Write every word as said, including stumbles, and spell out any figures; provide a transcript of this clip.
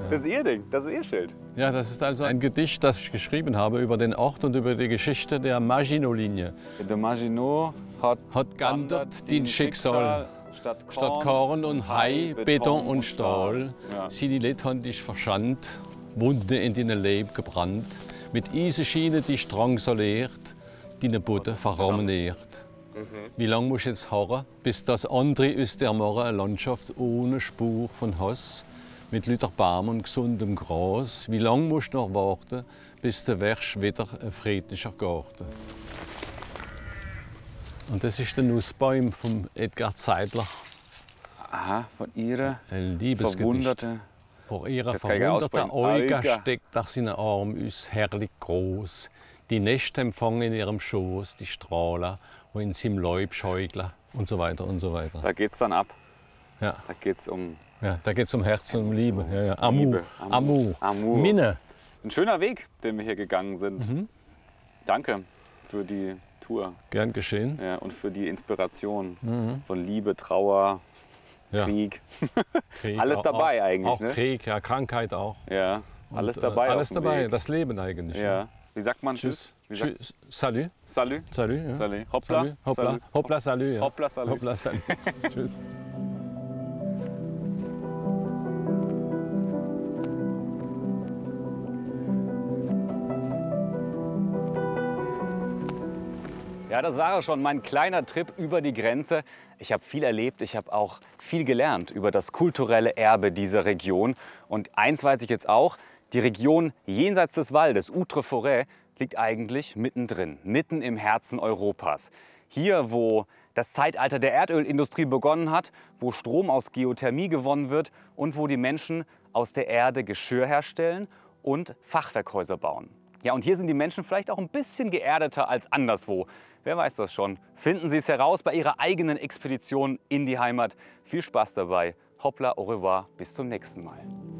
Das ist Ihr Ding, das ist Ihr Schild. Ja, das ist also ein Gedicht, das ich geschrieben habe über den Ort und über die Geschichte der Maginot-Linie. Der Maginot hat, Hat geändert den Schicksal. Statt Korn, Statt Korn und Hai, Beton und Stahl. Ja. Seine Leute haben dich verschandt, Wunden in dein Leben gebrannt, mit Eisenschienen dich drangsaliert, deine Boden verrameniert. Mhm. Wie lange musst du jetzt harren, bis das andere aus der Morgen eine Landschaft ohne Spur von Hass, mit lauter Baum und gesundem Gras? Wie lange musst du noch warten, bis du wärst wieder ein friedlicher Garten? Und das ist der Nussbaum von Edgar Zeidler. Aha, von Ihrer Ein Liebesgedicht. verwunderte... Vor ihrer Das kann ich verwunderten aussprechen. Augen Augen. steckt nach seinen Armen uns herrlich groß. Die Nächte empfangen in ihrem Schoß die Strahlen, wo in seinem Leib schäugeln und so weiter und so weiter. Da geht's dann ab. Ja, Da geht's um ja, da geht es um Herz und um Liebe. Ja, ja. Amour. Liebe. Amour. Amour. Minne. ein schöner Weg, den wir hier gegangen sind. Mhm. Danke für die Tour, Gern geschehen. ja, und für die Inspiration Mhm. von Liebe, Trauer, Ja. Krieg. Krieg, Alles auch- dabei auch, eigentlich, Auch ne? Krieg, ja, Krankheit auch. Ja, alles Und, äh, dabei. Alles auf dem dabei, Weg. das Leben eigentlich. Ja. Wie sagt man Tschüss? Wie sagt Tschüss. Salut. Salut? Salut. Ja. Salut. Hoppla. Salut. Hoppla. Salut. Hoppla, salut. Ja. Hoppla, salut. Hoppla, salut. Tschüss. Ja, das war schon mein kleiner Trip über die Grenze. Ich habe viel erlebt, ich habe auch viel gelernt über das kulturelle Erbe dieser Region. Und eins weiß ich jetzt auch, die Region jenseits des Waldes, Outre-Forêt, liegt eigentlich mittendrin, mitten im Herzen Europas. Hier, wo das Zeitalter der Erdölindustrie begonnen hat, wo Strom aus Geothermie gewonnen wird und wo die Menschen aus der Erde Geschirr herstellen und Fachwerkhäuser bauen. Ja, und hier sind die Menschen vielleicht auch ein bisschen geerdeter als anderswo. Wer weiß das schon? Finden Sie es heraus bei Ihrer eigenen Expedition in die Heimat. Viel Spaß dabei. Hoppla, au revoir, bis zum nächsten Mal.